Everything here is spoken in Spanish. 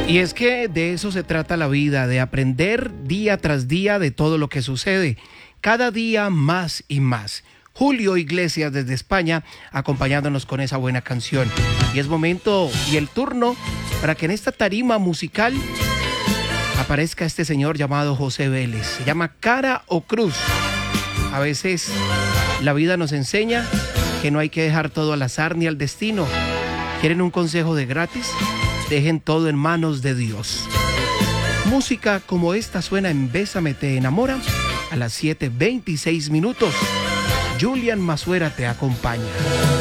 Y es que de eso se trata la vida, de aprender día tras día de todo lo que sucede, cada día más y más. Julio Iglesias desde España acompañándonos con esa buena canción. Y es momento y el turno para que en esta tarima musical aparezca este señor llamado José Vélez. Se llama Cara o Cruz. A veces la vida nos enseña que no hay que dejar todo al azar ni al destino. ¿Quieren un consejo de gratis? Dejen todo en manos de Dios. Música como esta suena en Bésame te enamora a las 7:26 minutos. Julian Masuera te acompaña.